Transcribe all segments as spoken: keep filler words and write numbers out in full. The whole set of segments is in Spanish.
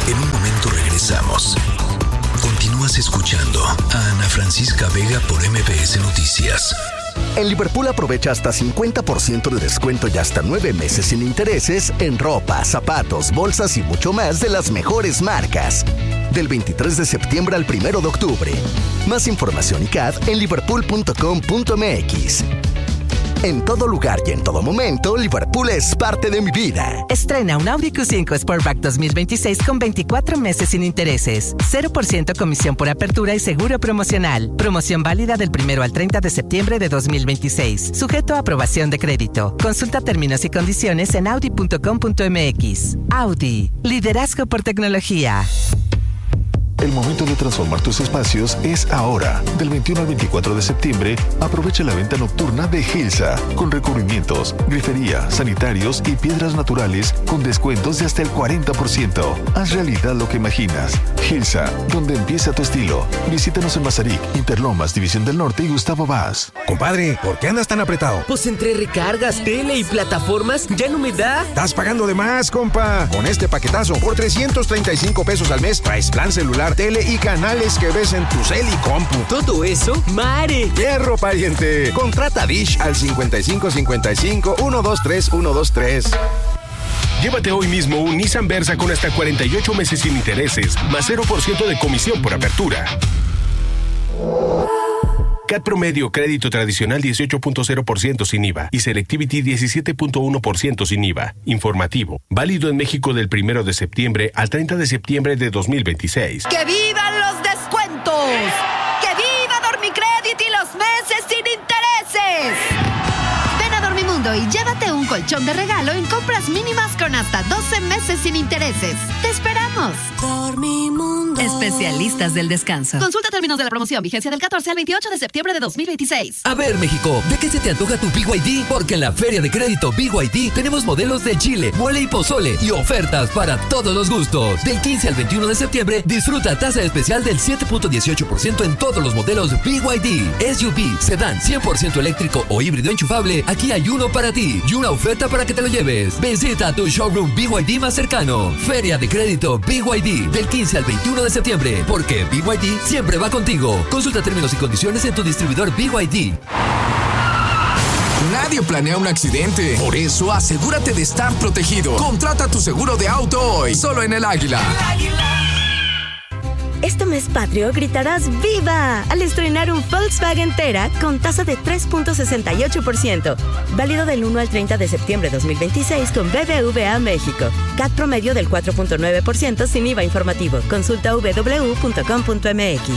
En un momento regresamos. Continúas escuchando a Ana Francisca Vega por M B S Noticias. En Liverpool aprovecha hasta cincuenta por ciento de descuento y hasta nueve meses sin intereses en ropa, zapatos, bolsas y mucho más de las mejores marcas. Del veintitrés de septiembre al primero de octubre. Más información y C A D en liverpool punto com punto m x. En todo lugar y en todo momento, Liverpool es parte de mi vida. Estrena un Audi Q cinco Sportback dos mil veintiséis con veinticuatro meses sin intereses. cero por ciento comisión por apertura y seguro promocional. Promoción válida del primero al treinta de septiembre de dos mil veintiséis. Sujeto a aprobación de crédito. Consulta términos y condiciones en audi punto com punto m x. Audi. Liderazgo por tecnología. El momento de transformar tus espacios es ahora. Del veintiuno al veinticuatro de septiembre, aprovecha la venta nocturna de Gilsa, con recubrimientos, grifería, sanitarios y piedras naturales con descuentos de hasta el cuarenta por ciento. Haz realidad lo que imaginas. Gilsa, donde empieza tu estilo. Visítanos en Mazarik, Interlomas, División del Norte y Gustavo Vaz. Compadre, ¿por qué andas tan apretado? Pues entre recargas, tele y plataformas, ya no me da. Estás pagando de más, compa. Con este paquetazo, por trescientos treinta y cinco pesos al mes, traes plan celular, tele y canales que ves en tu cel y compu. ¿Todo eso? ¡Mare! ¡Fierro, pariente! Contrata Dish al cincuenta y cinco cincuenta y cinco, ciento veintitrés, ciento veintitrés. Llévate hoy mismo un Nissan Versa con hasta cuarenta y ocho meses sin intereses, más cero por ciento de comisión por apertura. C A T promedio, crédito tradicional dieciocho punto cero por ciento sin I V A y Selectivity diecisiete punto uno por ciento sin I V A. Informativo. Válido en México del primero de septiembre al treinta de septiembre de dos mil veintiséis. ¡Que vivan los descuentos! ¡Que viva Dormicredit y los meses sin intereses! Ven a Dormimundo y llévate un colchón de regalo en compras mínimas con hasta doce meses sin intereses. ¡Te esperamos! Dormimundo. Especialistas del descanso. Consulta términos de la promoción. Vigencia del catorce al veintiocho de septiembre de dos mil veintiséis. A ver, México, ¿de qué se te antoja tu B Y D? Porque en la Feria de Crédito B Y D tenemos modelos de chile, mole y pozole y ofertas para todos los gustos. Del quince al veintiuno de septiembre, disfruta tasa especial del siete punto dieciocho por ciento en todos los modelos B Y D. S U V, sedán cien por ciento eléctrico o híbrido enchufable, aquí hay uno para ti y una oferta para que te lo lleves. Visita tu showroom B Y D más cercano. Feria de Crédito B Y D, del quince al veintiuno de septiembre, porque B Y D siempre va contigo. Consulta términos y condiciones en tu distribuidor B Y D. Nadie planea un accidente. Por eso, asegúrate de estar protegido. Contrata tu seguro de auto hoy, solo en El Águila. El Águila. Este mes patrio gritarás ¡Viva! Al estrenar un Volkswagen Tera con tasa de tres punto sesenta y ocho por ciento. Válido del uno al treinta de septiembre de dos mil veintiséis con B B V A México. C A T promedio del cuatro punto nueve por ciento sin I V A informativo. Consulta w w w punto com punto m x.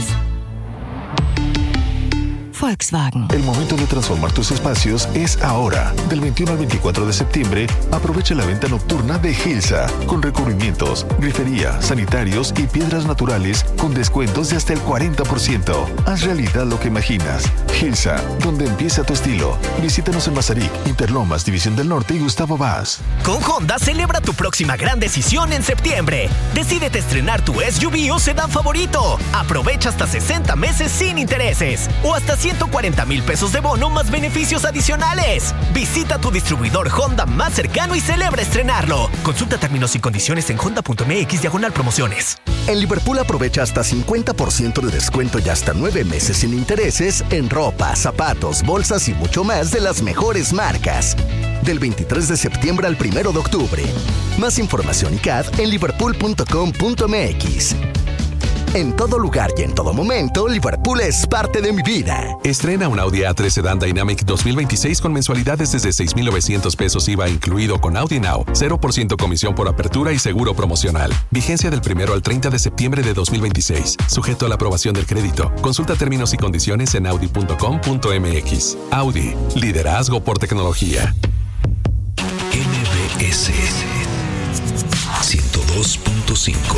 Volkswagen. El momento de transformar tus espacios es ahora. Del veintiuno al veinticuatro de septiembre, aprovecha la venta nocturna de Gilsa, con recubrimientos, grifería, sanitarios y piedras naturales con descuentos de hasta el cuarenta por ciento. Haz realidad lo que imaginas. Gilsa, donde empieza tu estilo. Visítanos en Mazarik, Interlomas, División del Norte y Gustavo Vaz. Con Honda celebra tu próxima gran decisión en septiembre. Decídete estrenar tu S U V o sedán favorito. Aprovecha hasta sesenta meses sin intereses o hasta ciento cuarenta mil pesos de bono más beneficios adicionales. Visita tu distribuidor Honda más cercano y celebra estrenarlo. Consulta términos y condiciones en honda punto m x diagonal promociones. En Liverpool aprovecha hasta cincuenta por ciento de descuento y hasta nueve meses sin intereses en ropa, zapatos, bolsas y mucho más de las mejores marcas. Del veintitrés de septiembre al primero de octubre. Más información y C A D en liverpool punto com punto m x. En todo lugar y en todo momento, Liverpool es parte de mi vida. Estrena un Audi A tres Sedan Dynamic dos mil veintiséis con mensualidades desde seis mil novecientos pesos I V A incluido con Audi Now, cero por ciento comisión por apertura y seguro promocional. Vigencia del primero al treinta de septiembre de dos mil veintiséis. Sujeto a la aprobación del crédito. Consulta términos y condiciones en audi punto com punto m x. Audi, liderazgo por tecnología. M B S ciento dos punto cinco.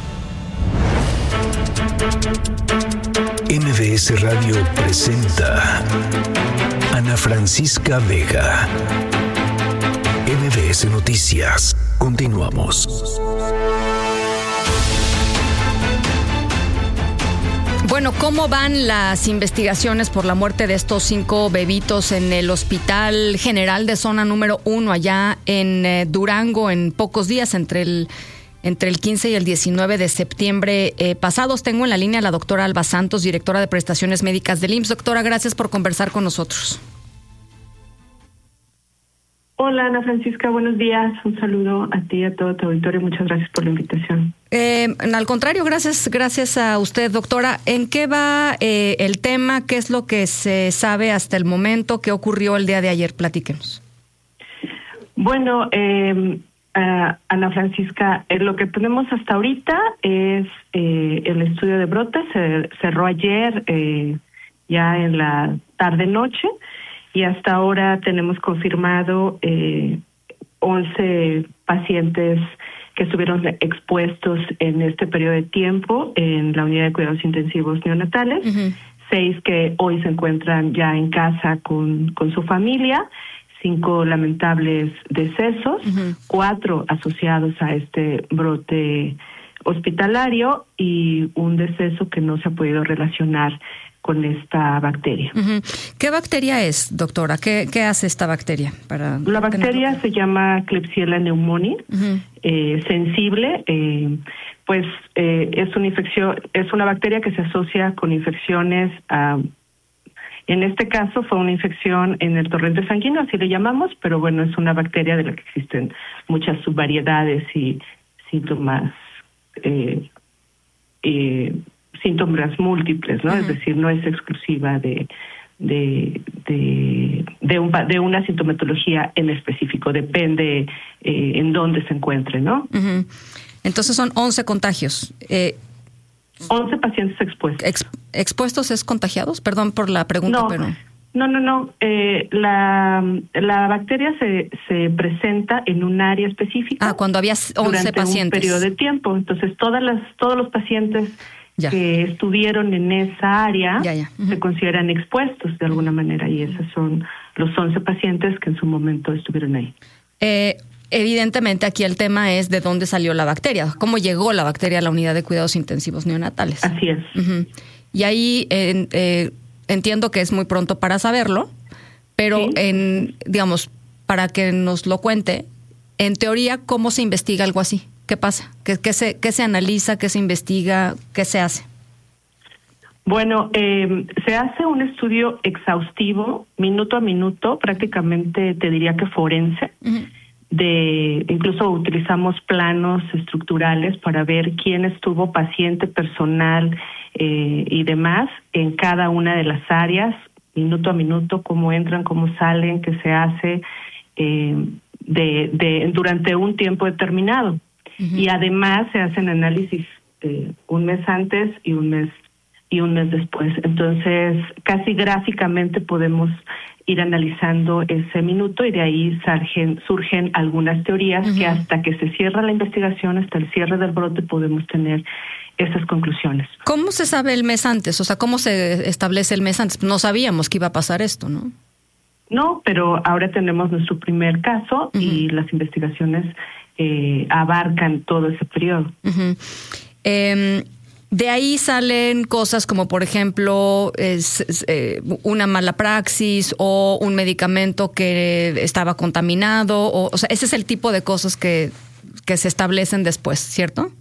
M B S Radio presenta Ana Francisca Vega. M B S Noticias. Continuamos. Bueno, ¿cómo van las investigaciones por la muerte de estos cinco bebitos en el Hospital General de Zona número uno allá en eh, Durango en pocos días, entre el entre el quince y el diecinueve de septiembre eh, pasados. Tengo en la línea a la doctora Alba Santos, directora de prestaciones médicas del I M S S. Doctora, gracias por conversar con nosotros. Hola, Ana Francisca, buenos días. Un saludo a ti y a todo tu auditorio. Muchas gracias por la invitación. Eh, al contrario, gracias gracias a usted, doctora. ¿En qué va eh, el tema? ¿Qué es lo que se sabe hasta el momento? ¿Qué ocurrió el día de ayer? Platíquenos. Bueno, eh, uh, Ana Francisca, eh, lo que tenemos hasta ahorita es eh, el estudio de brotes. Se cerró ayer, eh, ya en la tarde-noche. Y hasta ahora tenemos confirmado eh, once pacientes que estuvieron expuestos en este periodo de tiempo en la unidad de cuidados intensivos neonatales, uh-huh. seis que hoy se encuentran ya en casa con, con su familia, cinco lamentables decesos, uh-huh. cuatro asociados a este brote hospitalario y un deceso que no se ha podido relacionar con esta bacteria. Uh-huh. ¿Qué bacteria es, doctora? ¿Qué, qué hace esta bacteria? Para la bacteria se llama Klebsiella pneumoniae, uh-huh. eh, sensible, eh, pues eh, es una infección, es una bacteria que se asocia con infecciones. Uh, en este caso fue una infección en el torrente sanguíneo, así le llamamos, pero bueno, es una bacteria de la que existen muchas subvariedades y síntomas. Eh, eh, síntomas múltiples, ¿no? Uh-huh. Es decir, no es exclusiva de de de de, un, de una sintomatología en específico, depende eh, en dónde se encuentre, ¿no? Uh-huh. Entonces son once contagios. Eh, once pacientes expuestos. Ex, ¿Expuestos es contagiados? Perdón por la pregunta, no, pero... No, no, no. Eh, la, la bacteria se, se presenta en un área específica. Ah, cuando había once durante pacientes. Un periodo de tiempo. Entonces, todas las todos los pacientes ya. que estuvieron en esa área ya, ya. Uh-huh. se consideran expuestos de alguna manera, y esos son los once pacientes que en su momento estuvieron ahí. Eh, evidentemente aquí el tema es de dónde salió la bacteria, cómo llegó la bacteria a la unidad de cuidados intensivos neonatales. Así es. Uh-huh. Y ahí eh, eh, entiendo que es muy pronto para saberlo, pero ¿sí? en digamos, para que nos lo cuente, en teoría, ¿cómo se investiga algo así? ¿Qué pasa? ¿Qué, qué, se, ¿Qué se analiza? ¿Qué se investiga? ¿Qué se hace? Bueno, eh, se hace un estudio exhaustivo, minuto a minuto, prácticamente te diría que forense. Uh-huh. De, incluso utilizamos planos estructurales para ver quién estuvo, paciente, personal eh, y demás, en cada una de las áreas, minuto a minuto, cómo entran, cómo salen, qué se hace eh, de, de durante un tiempo determinado. Uh-huh. Y además se hacen análisis eh, un mes antes y un mes y un mes después. Entonces, casi gráficamente podemos ir analizando ese minuto y de ahí surgen, surgen algunas teorías. Uh-huh. Que hasta que se cierra la investigación, hasta el cierre del brote, podemos tener esas conclusiones. ¿Cómo se sabe el mes antes? O sea, ¿cómo se establece el mes antes? No sabíamos que iba a pasar esto, ¿no? No, pero ahora tenemos nuestro primer caso. Uh-huh. Y las investigaciones eh, abarcan todo ese periodo. Uh-huh. Eh, De ahí salen cosas como, por ejemplo, es, es, eh, una mala praxis o un medicamento que estaba contaminado. O, o sea, ese es el tipo de cosas que, que se establecen después, ¿cierto?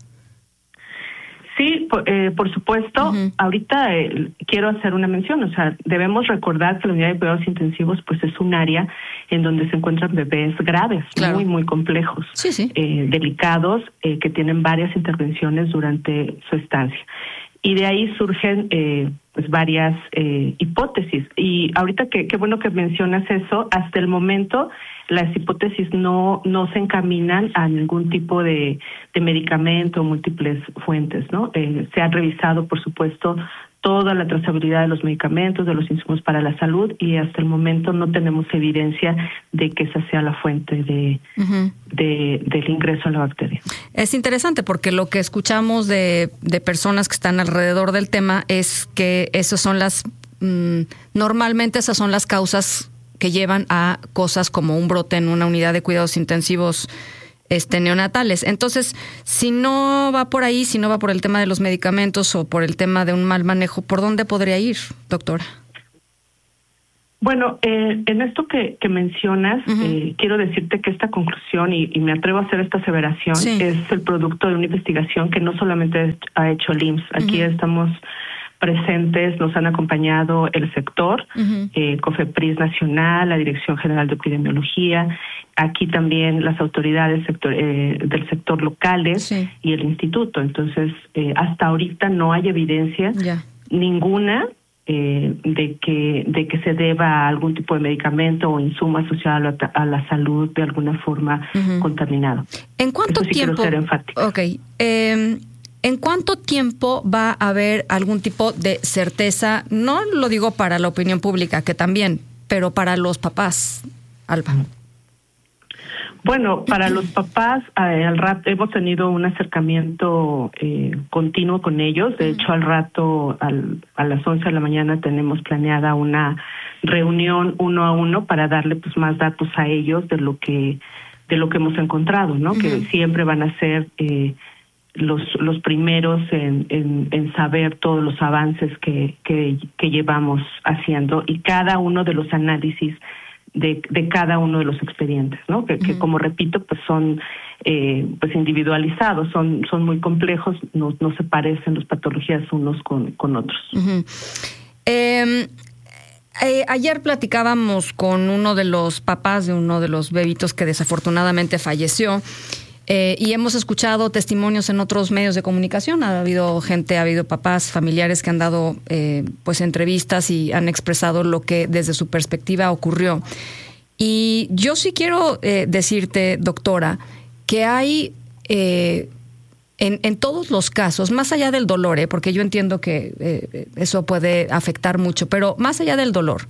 Sí, por, eh, por supuesto. Uh-huh. Ahorita eh, quiero hacer una mención. O sea, debemos recordar que la unidad de cuidados intensivos pues es un área en donde se encuentran bebés graves, claro. muy, muy complejos, sí, sí. Eh, delicados, eh, que tienen varias intervenciones durante su estancia. Y de ahí surgen eh, pues varias eh, hipótesis. Y ahorita que qué bueno que mencionas eso, hasta el momento las hipótesis no no se encaminan a ningún tipo de, de medicamento o múltiples fuentes, ¿no? Eh, se ha revisado, por supuesto, toda la trazabilidad de los medicamentos, de los insumos para la salud, y hasta el momento no tenemos evidencia de que esa sea la fuente de, uh-huh. de del ingreso a la bacteria. Es interesante porque lo que escuchamos de, de personas que están alrededor del tema es que esas son las, mmm, normalmente esas son las causas que llevan a cosas como un brote en una unidad de cuidados intensivos Este, neonatales. Entonces, si no va por ahí, si no va por el tema de los medicamentos o por el tema de un mal manejo, ¿por dónde podría ir, doctora? Bueno, eh, en esto que, que mencionas, uh-huh. eh, quiero decirte que esta conclusión, y, y me atrevo a hacer esta aseveración, sí. es el producto de una investigación que no solamente ha hecho el I M S S. Aquí uh-huh. estamos presentes, nos han acompañado el sector, uh-huh. eh, COFEPRIS Nacional, la Dirección General de Epidemiología, aquí también las autoridades sector, eh, del sector locales sí. y el instituto. Entonces, eh, hasta ahorita no hay evidencia yeah. ninguna Eh, de que de que se deba a algún tipo de medicamento o insumo asociado a la, a la salud de alguna forma uh-huh. contaminado. ¿En cuánto Eso sí tiempo? Quiero ser enfática. Okay. Eh, ¿En cuánto tiempo va a haber algún tipo de certeza? No lo digo para la opinión pública, que también, pero para los papás, Alba. Bueno, para los papás, eh, al rato hemos tenido un acercamiento eh, continuo con ellos. De hecho, al rato, al, a las once de la mañana, tenemos planeada una reunión uno a uno para darle pues más datos a ellos de lo que de lo que hemos encontrado, ¿no? Uh-huh. Que siempre van a ser eh, los los primeros en, en, en saber todos los avances que, que que llevamos haciendo y cada uno de los análisis de, de cada uno de los expedientes, ¿no? Que, uh-huh. que como repito, pues son eh, pues individualizados, son son muy complejos, no, no se parecen las patologías unos con, con otros. Uh-huh. Eh, eh, ayer platicábamos con uno de los papás de uno de los bebitos que desafortunadamente falleció. Eh, y hemos escuchado testimonios en otros medios de comunicación. Ha habido gente, ha habido papás, familiares que han dado eh, pues entrevistas y han expresado lo que desde su perspectiva ocurrió. Y yo sí quiero eh, decirte, doctora, que hay eh, en, en todos los casos, más allá del dolor, eh, porque yo entiendo que eh, eso puede afectar mucho, pero más allá del dolor,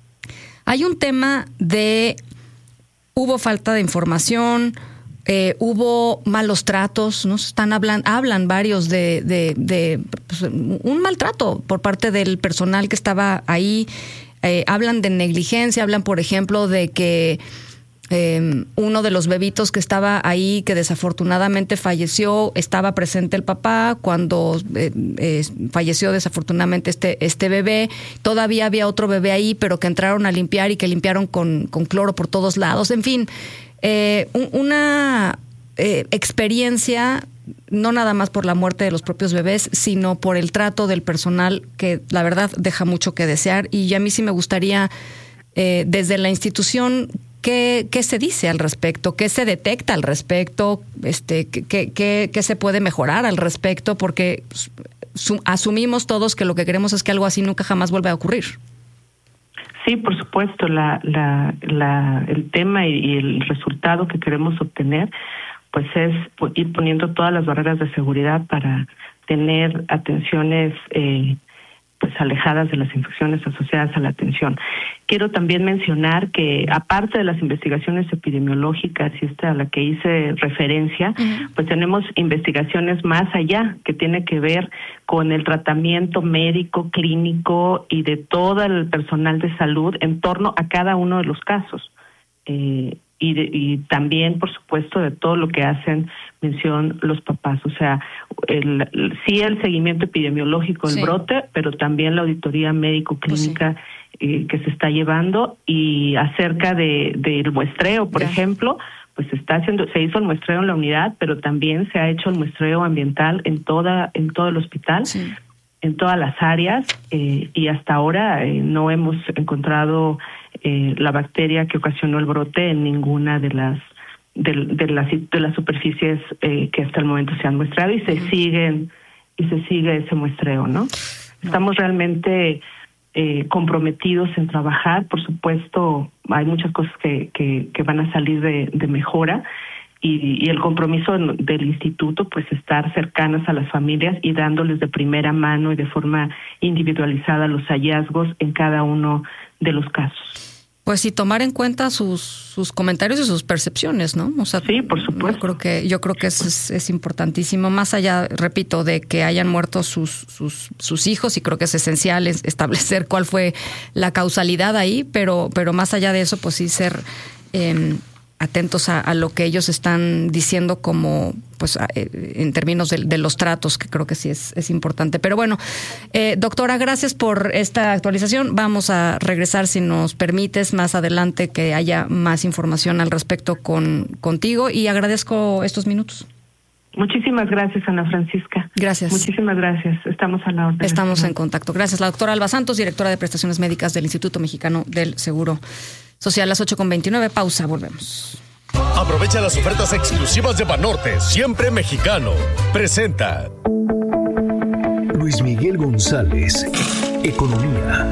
hay un tema de hubo falta de información. Eh, hubo malos tratos, ¿no? Están hablan, hablan varios de, de, de pues, un maltrato por parte del personal que estaba ahí. Eh, hablan de negligencia, hablan, por ejemplo, de que eh, uno de los bebitos que estaba ahí, que desafortunadamente falleció, estaba presente el papá cuando eh, eh, falleció desafortunadamente este, este bebé. Todavía había otro bebé ahí, pero que entraron a limpiar y que limpiaron con, con cloro por todos lados. En fin, Eh, una eh, experiencia, no nada más por la muerte de los propios bebés, sino por el trato del personal que la verdad deja mucho que desear. Y a mí sí me gustaría, eh, desde la institución, ¿qué, qué se dice al respecto? ¿Qué se detecta al respecto? Este, ¿qué, qué, qué se puede mejorar al respecto? Porque su, asumimos todos que lo que queremos es que algo así nunca jamás vuelva a ocurrir. Sí, por supuesto, la, la, la, el tema y el resultado que queremos obtener, pues es ir poniendo todas las barreras de seguridad para tener atenciones eh, pues alejadas de las infecciones asociadas a la atención. Quiero también mencionar que aparte de las investigaciones epidemiológicas y esta a la que hice referencia, uh-huh. pues tenemos investigaciones más allá que tiene que ver con el tratamiento médico, clínico y de todo el personal de salud en torno a cada uno de los casos. Eh, y, de, y también, por supuesto, de todo lo que hacen mención los papás. O sea, el, el, sí el seguimiento epidemiológico, el sí. brote, pero también la auditoría médico-clínica pues sí. eh, que se está llevando. Y acerca de del muestreo, por ya. ejemplo, pues se está haciendo, se hizo el muestreo en la unidad, pero también se ha hecho el muestreo ambiental en toda en todo el hospital, sí. en todas las áreas, eh, y hasta ahora eh, no hemos encontrado eh, la bacteria que ocasionó el brote en ninguna de las de, de las de las superficies eh, que hasta el momento se han muestrado, y se uh-huh. siguen y se sigue ese muestreo, ¿no? Estamos realmente eh, comprometidos en trabajar. Por supuesto, hay muchas cosas que que, que van a salir de, de mejora. Y, y el compromiso del instituto, pues estar cercanos a las familias y dándoles de primera mano y de forma individualizada los hallazgos en cada uno de los casos. Pues sí, tomar en cuenta sus sus comentarios y sus percepciones, ¿no? O sea, sí, por supuesto. Yo creo que yo creo que eso es, es importantísimo, más allá, repito, de que hayan muerto sus sus sus hijos, y creo que es esencial establecer cuál fue la causalidad ahí, pero pero más allá de eso, pues sí ser eh, atentos a, a lo que ellos están diciendo como, pues, a, en términos de, de los tratos, que creo que sí es, es importante. Pero bueno, eh, doctora, gracias por esta actualización. Vamos a regresar, si nos permites, más adelante que haya más información al respecto con contigo, y agradezco estos minutos. Muchísimas gracias, Ana Francisca. Gracias. Muchísimas gracias. Estamos a la orden. Estamos en contacto. Gracias. La doctora Alba Santos, directora de Prestaciones Médicas del Instituto Mexicano del Seguro Social. Las ocho con veintinueve. Pausa. Volvemos. Aprovecha las ofertas exclusivas de Banorte, siempre mexicano. Presenta Luis Miguel González, Economía.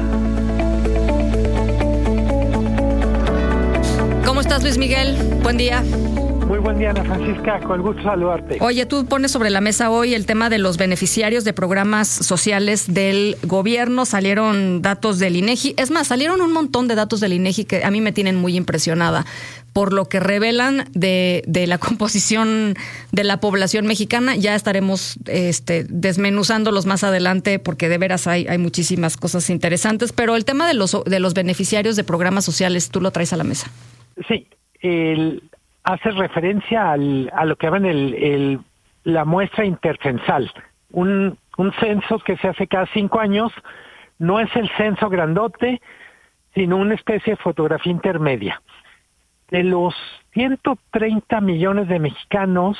¿Cómo estás, Luis Miguel? Buen día. Muy buen día, Ana Francisca, con el gusto de saludarte. Oye, tú pones sobre la mesa hoy el tema de los beneficiarios de programas sociales del gobierno. Salieron datos del INEGI. Es más, salieron un montón de datos del INEGI que a mí me tienen muy impresionada por lo que revelan de, de la composición de la población mexicana. Ya estaremos este, desmenuzándolos más adelante, porque de veras hay, hay muchísimas cosas interesantes. Pero el tema de los, de los beneficiarios de programas sociales, tú lo traes a la mesa. Sí, el... hace referencia al, a lo que llaman el, el, la muestra intercensal, un, un censo que se hace cada cinco años. No es el censo grandote, sino una especie de fotografía intermedia. De los ciento treinta millones de mexicanos,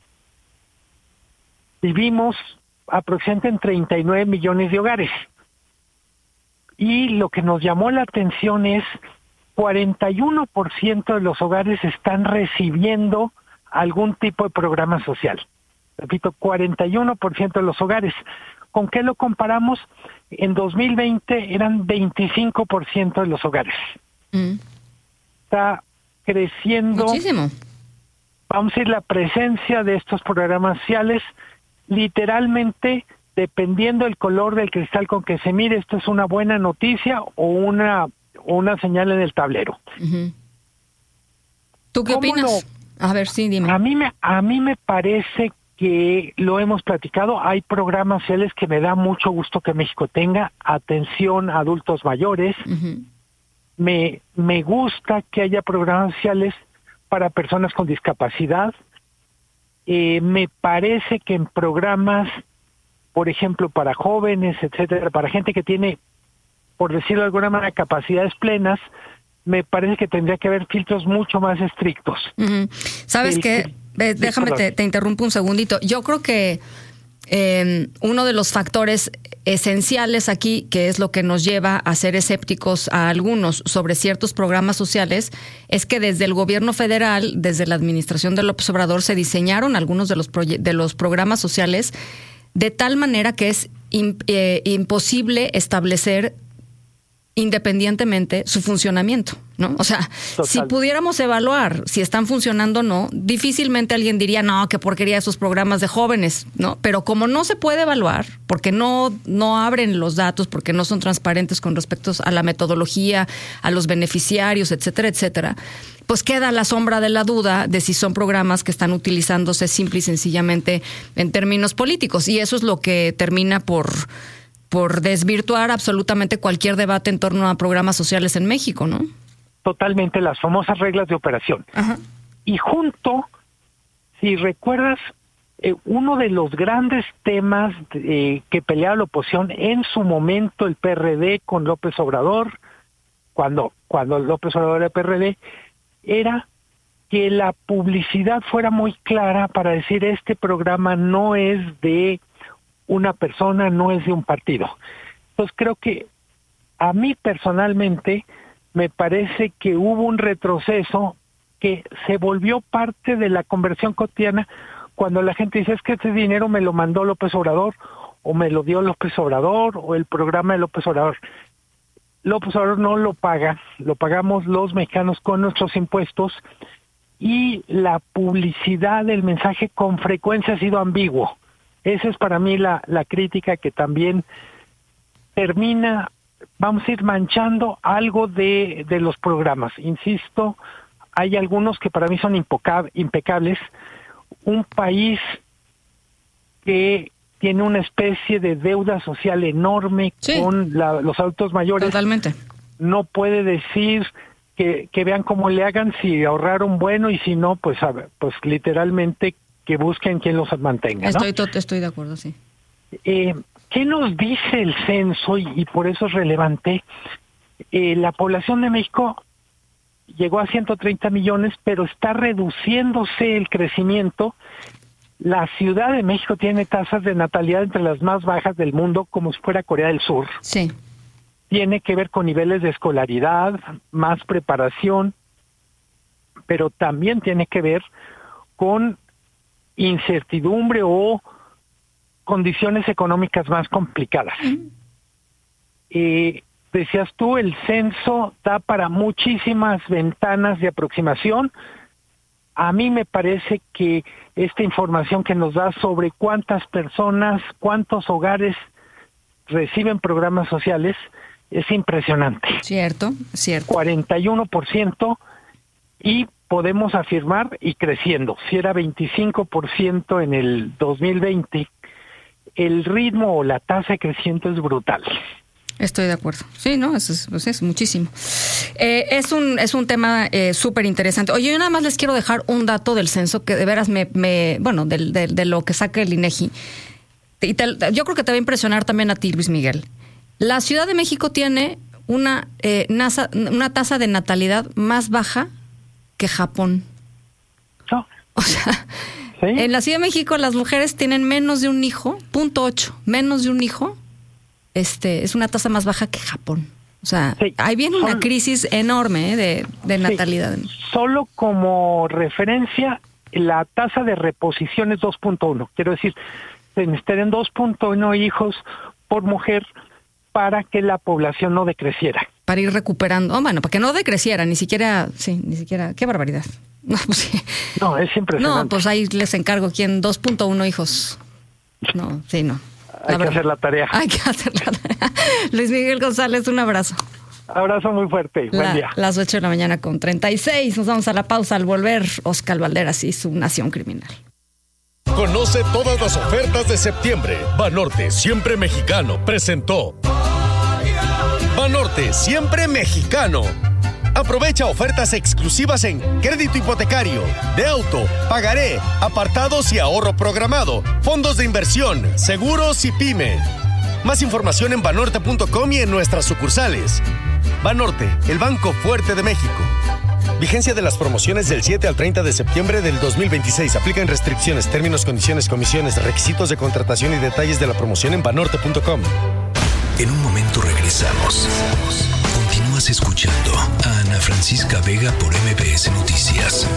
vivimos aproximadamente en treinta y nueve millones de hogares. Y lo que nos llamó la atención es cuarenta y uno por ciento de los hogares están recibiendo algún tipo de programa social. Repito, cuarenta y uno por ciento de los hogares. ¿Con qué lo comparamos? En dos mil veinte eran veinticinco por ciento de los hogares. Mm. Está creciendo. Muchísimo. Vamos a decir, la presencia de estos programas sociales, literalmente, dependiendo del color del cristal con que se mire, esto es una buena noticia o una una señal en el tablero. Uh-huh. ¿Tú qué opinas? Lo, a ver, sí, dime. A mí me a mí me parece que lo hemos platicado. Hay programas sociales que me da mucho gusto que México tenga. Atención a adultos mayores. Uh-huh. Me me gusta que haya programas sociales para personas con discapacidad. Eh, me parece que en programas, por ejemplo, para jóvenes, etcétera, para gente que tiene, por decirlo de alguna manera, capacidades plenas, me parece que tendría que haber filtros mucho más estrictos. Uh-huh. ¿Sabes qué? Que, Déjame, te, te interrumpo un segundito. Yo creo que eh, uno de los factores esenciales aquí, que es lo que nos lleva a ser escépticos a algunos sobre ciertos programas sociales, es que desde el gobierno federal, desde la administración de López Obrador, se diseñaron algunos de los, proye- de los programas sociales de tal manera que es imp- eh, imposible establecer independientemente su funcionamiento, ¿no? O sea, Total. Si pudiéramos evaluar si están funcionando o no, difícilmente alguien diría, no, qué porquería esos programas de jóvenes, ¿no? Pero como no se puede evaluar, porque no, no abren los datos, porque no son transparentes con respecto a la metodología, a los beneficiarios, etcétera, etcétera, pues queda a la sombra de la duda de si son programas que están utilizándose simple y sencillamente en términos políticos. Y eso es lo que termina por... por desvirtuar absolutamente cualquier debate en torno a programas sociales en México, ¿no? Totalmente, las famosas reglas de operación. Ajá. Y junto, si recuerdas, eh, uno de los grandes temas eh, que peleaba la oposición en su momento, el P R D con López Obrador, cuando, cuando López Obrador era P R D, era que la publicidad fuera muy clara para decir, este programa no es de una persona, no es de un partido. Entonces creo que a mí personalmente me parece que hubo un retroceso que se volvió parte de la conversión cotidiana cuando la gente dice, es que este dinero me lo mandó López Obrador, o me lo dio López Obrador, o el programa de López Obrador. López Obrador no lo paga, lo pagamos los mexicanos con nuestros impuestos, y la publicidad del mensaje con frecuencia ha sido ambiguo. Esa es para mí la, la crítica que también termina, vamos a ir manchando algo de, de los programas. Insisto, hay algunos que para mí son impoca- impecables. Un país que tiene una especie de deuda social enorme sí. con la, los adultos mayores. Totalmente. No puede decir que, que vean cómo le hagan, si ahorraron bueno y si no, pues a ver, pues literalmente que busquen quien los mantenga, ¿no? Estoy, estoy de acuerdo, sí. Eh, ¿Qué nos dice el censo? Y, y por eso es relevante. Eh, la población de México llegó a ciento treinta millones, pero está reduciéndose el crecimiento. La Ciudad de México tiene tasas de natalidad entre las más bajas del mundo, como si fuera Corea del Sur. Sí. Tiene que ver con niveles de escolaridad, más preparación, pero también tiene que ver con incertidumbre o condiciones económicas más complicadas. Mm. Eh, decías tú, el censo da para muchísimas ventanas de aproximación. A mí me parece que esta información que nos da sobre cuántas personas, cuántos hogares reciben programas sociales es impresionante. Cierto, cierto. cuarenta y uno por ciento y podemos afirmar, y creciendo, si era veinticinco por ciento en el dos mil veinte, el ritmo o la tasa de crecimiento es brutal. Estoy de acuerdo. Sí, no, es, es, pues es muchísimo. Eh, es un es un tema eh, súper interesante. Oye, yo nada más les quiero dejar un dato del censo que de veras me, me bueno, del, de, de lo que saca el INEGI. Y te, yo creo que te va a impresionar también a ti, Luis Miguel. La Ciudad de México tiene una eh, NASA, una tasa de natalidad más baja que Japón. No. O sea, ¿sí? En la Ciudad de México las mujeres tienen menos de un hijo, punto ocho, menos de un hijo. Este, es una tasa más baja que Japón. O sea, sí, ahí viene una crisis enorme ¿eh? de, de natalidad. Sí. Solo como referencia, la tasa de reposición es dos punto uno. Quiero decir, se necesitan dos punto uno hijos por mujer para que la población no decreciera. Para ir recuperando. Oh, bueno, para que no decreciera, ni siquiera, sí, ni siquiera, qué barbaridad. No, pues, sí. No, es impresionante. No, pues ahí les encargo quién, dos punto uno hijos. No, sí, no. Hay que hacer la tarea. Hay que hacer la tarea. Luis Miguel González, un abrazo. Abrazo muy fuerte. La, Buen día. Las ocho de la mañana con treinta y seis. Nos vamos a la pausa. Al volver, Oscar Valderas y su Nación Criminal. Conoce todas las ofertas de septiembre. Banorte, siempre mexicano, presentó. Banorte, siempre mexicano. Aprovecha ofertas exclusivas en crédito hipotecario, de auto, pagaré, apartados y ahorro programado, fondos de inversión, seguros y pyme. Más información en banorte punto com y en nuestras sucursales. Banorte, el banco fuerte de México. Vigencia de las promociones del siete al treinta de septiembre del dos mil veintiséis. Aplican restricciones, términos, condiciones, comisiones, requisitos de contratación y detalles de la promoción en banorte punto com. En un momento regresamos. Continúas escuchando a Ana Francisca Vega por M B S Noticias.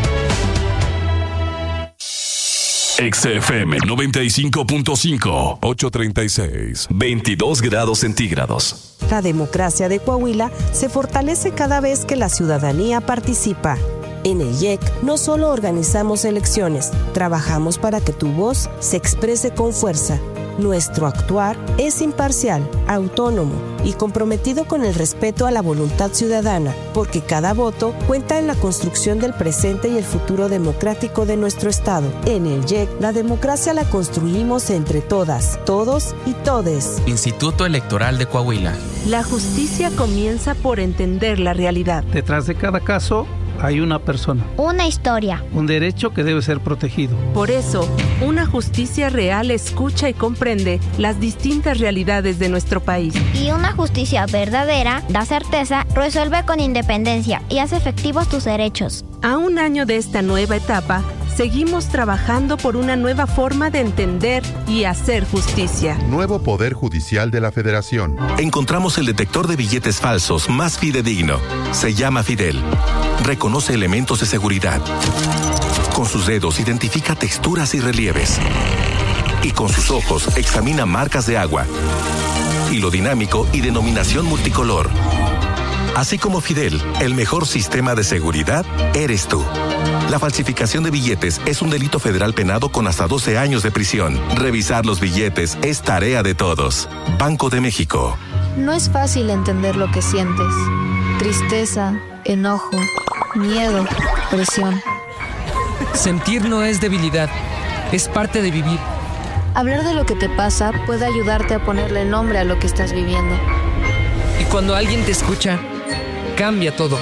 X F M noventa y cinco punto cinco, ocho treinta y seis, veintidós grados centígrados. La democracia de Coahuila se fortalece cada vez que la ciudadanía participa. En el I E C no solo organizamos elecciones, trabajamos para que tu voz se exprese con fuerza. Nuestro actuar es imparcial, autónomo y comprometido con el respeto a la voluntad ciudadana, porque cada voto cuenta en la construcción del presente y el futuro democrático de nuestro Estado. En el I E C, la democracia la construimos entre todas, todos y todes. Instituto Electoral de Coahuila. La justicia comienza por entender la realidad. Detrás de cada caso hay una persona. Una historia. Un derecho que debe ser protegido. Por eso, una justicia real escucha y comprende las distintas realidades de nuestro país. Y una justicia verdadera da certeza, resuelve con independencia y hace efectivos tus derechos. A un año de esta nueva etapa, seguimos trabajando por una nueva forma de entender y hacer justicia. Nuevo Poder Judicial de la Federación. Encontramos el detector de billetes falsos más fidedigno. Se llama Fidel. Reconoce elementos de seguridad. Con sus dedos identifica texturas y relieves. Y con sus ojos examina marcas de agua. Hilo dinámico y denominación multicolor. Así como Fidel, el mejor sistema de seguridad eres tú. La falsificación de billetes es un delito federal penado con hasta doce años de prisión. Revisar los billetes es tarea de todos. Banco de México. No es fácil entender lo que sientes. Tristeza, enojo, miedo, presión. Sentir no es debilidad, es parte de vivir. Hablar de lo que te pasa puede ayudarte a ponerle nombre a lo que estás viviendo. Y cuando alguien te escucha, cambia todo.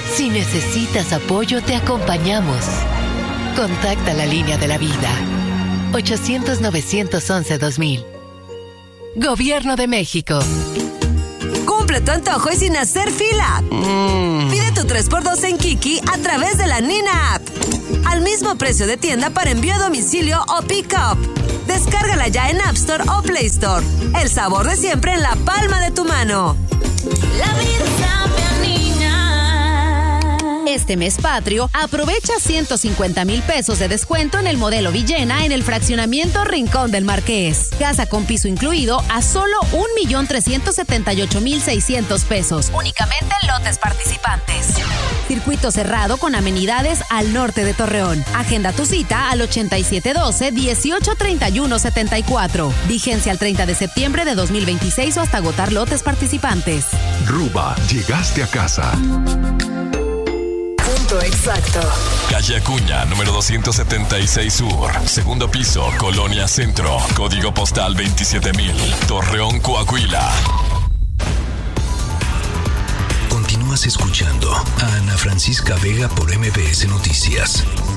Si necesitas apoyo, te acompañamos. Contacta la línea de la vida. ochocientos, novecientos once, dos mil. Gobierno de México. Cumple tu antojo y sin hacer fila. Mm. Pide tu tres por dos en Kiki a través de la Nina App. Al mismo precio de tienda para envío a domicilio o pick-up. Descárgala ya en App Store o Play Store. El sabor de siempre en la palma de tu mano. La vida sabe a niña. Este mes patrio, aprovecha ciento cincuenta mil pesos de descuento en el modelo Villena en el fraccionamiento Rincón del Marqués. Casa con piso incluido a solo un millón trescientos setenta y ocho mil seiscientos pesos. Únicamente en lotes participantes. Circuito cerrado con amenidades al norte de Torreón. Agenda tu cita al ochenta y siete doce, dieciocho treinta y uno setenta y cuatro. Vigencia al treinta de septiembre de dos mil veintiséis o hasta agotar lotes participantes. Ruba, llegaste a casa. Punto exacto. Calle Acuña, número doscientos setenta y seis Sur. Segundo piso, Colonia Centro. Código postal veintisiete mil. Torreón, Coahuila. Continúas escuchando a Ana Francisca Vega por M B S Noticias.